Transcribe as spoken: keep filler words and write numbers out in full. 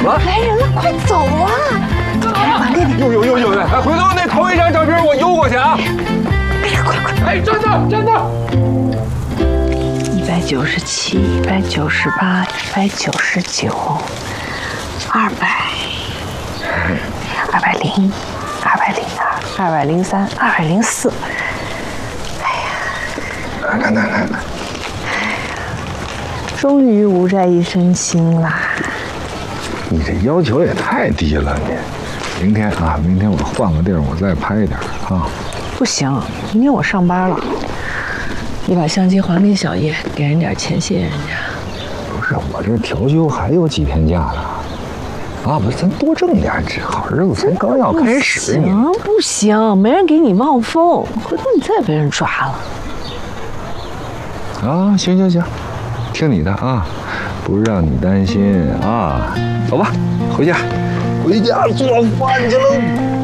么？ 来人了，快走啊！还给你。 有有有有！哎，回头那头一张照片我邮过去啊！ 哎呀，快快！ 哎，站那站那！ 一百九十七，一百九十八，一百九十九，二百，二百零一，二百零二，二百零三，二百零四。哎呀！ 来来来来来！ 终于无债一身轻啦！ 你这要求也太低了，你。明天啊，明天我换个地儿，我再拍一点啊。 不行，明天我上班了。你把相机还给小叶，给人点钱，谢谢人家。 不是，我这调休还有几天假呢。啊，不是，咱多挣点，这好日子才刚要开始。 不行不行，没人给你望风，回头你再被人抓了。 啊，行行行，听你的啊，不让你担心啊。走吧，回家，回家做饭去了。